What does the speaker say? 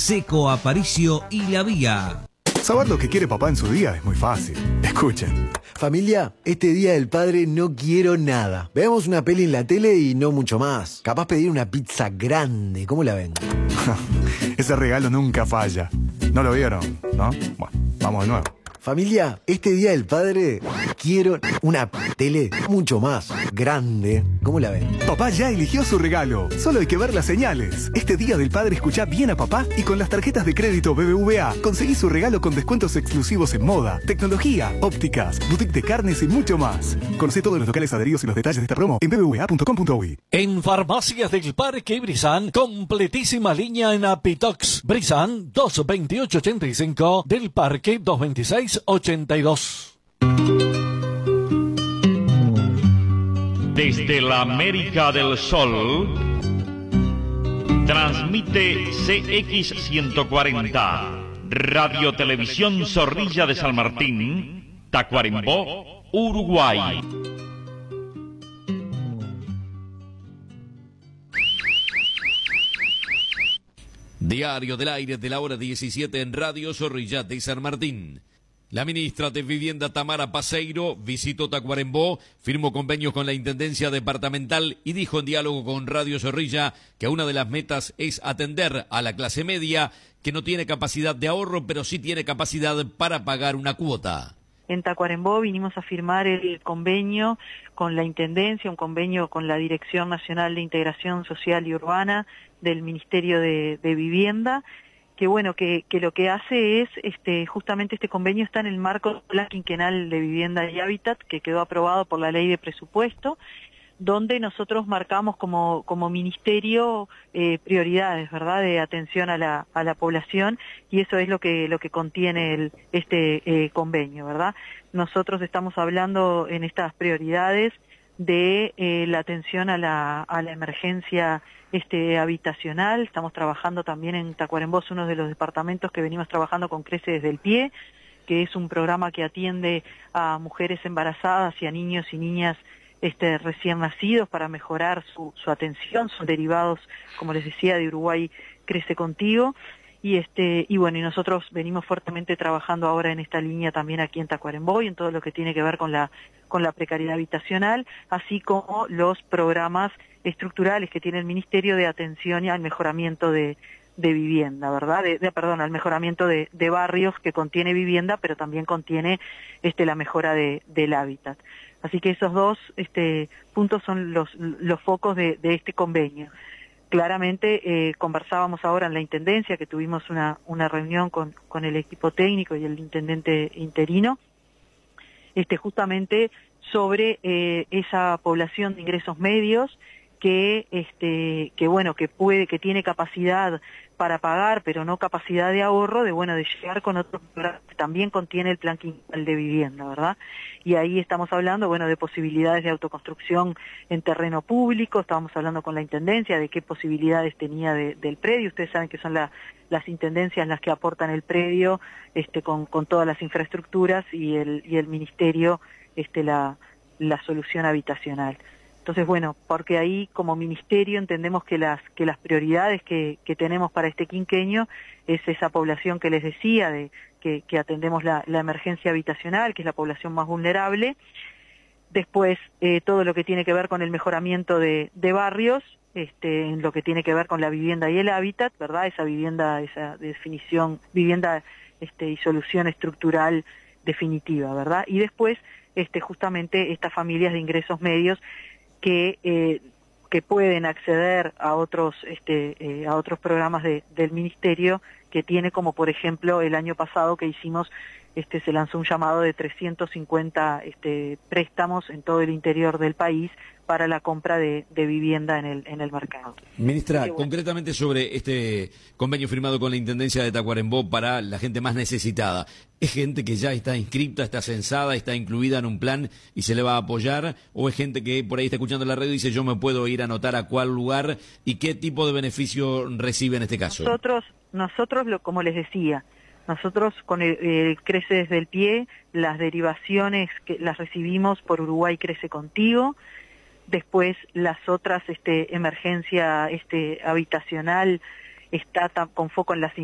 Seco Aparicio y La Vía. Saber lo que quiere papá en su día es muy fácil. Escuchen. Familia, este Día del Padre no quiero nada. Veamos una peli en la tele y no mucho más. Capaz pedir una pizza grande, ¿cómo la ven? Ese regalo nunca falla. ¿No lo vieron? ¿No? Bueno, vamos de nuevo. Familia, este Día del Padre quiero una tele mucho más grande. ¿Cómo la ven? Papá ya eligió su regalo. Solo hay que ver las señales. Este Día del Padre escuchá bien a papá y con las tarjetas de crédito BBVA conseguí su regalo con descuentos exclusivos en moda, tecnología, ópticas, boutique de carnes y mucho más. Conoce todos los locales adheridos y los detalles de esta promo en bbva.com.uy. En Farmacias del Parque Brizán, completísima línea en Apitox. Brizán 22885 del Parque 22682. Desde la América del Sol, transmite CX140, Radio Televisión Zorrilla de San Martín, Tacuarembó, Uruguay. Diario del aire de la hora 17 en Radio Zorrilla de San Martín. La ministra de Vivienda Tamara Paseiro visitó Tacuarembó, firmó convenios con la Intendencia Departamental y dijo en diálogo con Radio Zorrilla que una de las metas es atender a la clase media que no tiene capacidad de ahorro, pero sí tiene capacidad para pagar una cuota. En Tacuarembó vinimos a firmar el convenio con la Intendencia, un convenio con la Dirección Nacional de Integración Social y Urbana del Ministerio de Vivienda, que bueno, que lo que hace es, justamente este convenio está en el marco del Plan Quinquenal de Vivienda y Hábitat, que quedó aprobado por la Ley de Presupuesto, donde nosotros marcamos como ministerio prioridades, ¿verdad?, de atención a la población, y eso es lo que contiene este convenio, ¿verdad? Nosotros estamos hablando en estas prioridades de la atención a la emergencia habitacional. Estamos trabajando también en Tacuarembó, es uno de los departamentos que venimos trabajando con Crece desde el Pie, que es un programa que atiende a mujeres embarazadas y a niños y niñas recién nacidos para mejorar su atención. Son derivados, como les decía, de Uruguay Crece Contigo. Y bueno, y nosotros venimos fuertemente trabajando ahora en esta línea también aquí en Tacuarembó y en todo lo que tiene que ver con la precariedad habitacional, así como los programas estructurales que tiene el Ministerio de atención y al mejoramiento de vivienda, ¿verdad? Perdón, al mejoramiento de barrios, que contiene vivienda, pero también contiene la mejora del hábitat. Así que esos dos puntos son los focos de este convenio. Claramente conversábamos ahora en la Intendencia, que tuvimos una reunión con el equipo técnico y el intendente interino, justamente sobre esa población de ingresos medios que tiene capacidad para pagar, pero no capacidad de ahorro, de llegar con otros programas que también contiene el Plan Quinquenal de Vivienda, ¿verdad? Y ahí estamos hablando, de posibilidades de autoconstrucción en terreno público. Estábamos hablando con la Intendencia de qué posibilidades tenía del predio. Ustedes saben que son las Intendencias las que aportan el predio, con todas las infraestructuras, y el Ministerio, la solución habitacional. Entonces, porque ahí como ministerio entendemos que las prioridades que tenemos para este quinquenio es esa población que les decía, que atendemos la emergencia habitacional, que es la población más vulnerable. Después, todo lo que tiene que ver con el mejoramiento de barrios, en lo que tiene que ver con la vivienda y el hábitat, ¿verdad? Esa vivienda, esa definición, vivienda y solución estructural definitiva, ¿verdad? Y después, justamente estas familias de ingresos medios que pueden acceder a otros programas del ministerio, que tiene, como por ejemplo el año pasado que hicimos, se lanzó un llamado de 350 préstamos en todo el interior del país para la compra de vivienda en el mercado. Ministra, concretamente sobre este convenio firmado con la Intendencia de Tacuarembó para la gente más necesitada, ¿es gente que ya está inscripta, está censada, está incluida en un plan y se le va a apoyar? ¿O es gente que por ahí está escuchando la radio y dice yo me puedo ir a anotar a cuál lugar y qué tipo de beneficio recibe en este caso? Nosotros como les decía, nosotros con el Crece desde el Pie, las derivaciones que las recibimos por Uruguay Crece Contigo. Después las otras emergencia habitacional está con foco en las